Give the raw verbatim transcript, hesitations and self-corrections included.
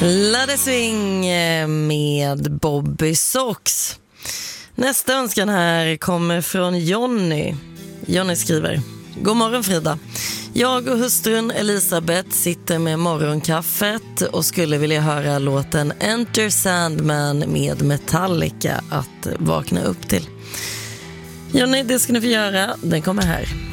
Ladde Swing med Bobby Sox. Nästa önskan här kommer från Jonny. Jonny skriver: God morgon Frida. Jag och hustrun Elisabeth sitter med morgonkaffet och skulle vilja höra låten Enter Sandman med Metallica att vakna upp till. Jonny, det ska ni få göra. Den kommer här.